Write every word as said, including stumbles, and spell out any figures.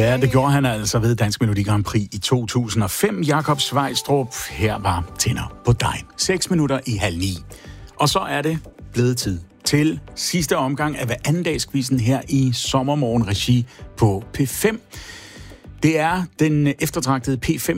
Ja, det gjorde han altså ved Dansk Melodi Grand Prix i to tusind og fem. Jakob Svejstrup, her var Tænder på dig. Seks minutter i halv ni. Og så er det blevet tid til sidste omgang af hver anden dagsquizzen her i Sommermorgen regi på P fem. Det er den eftertragtede P fem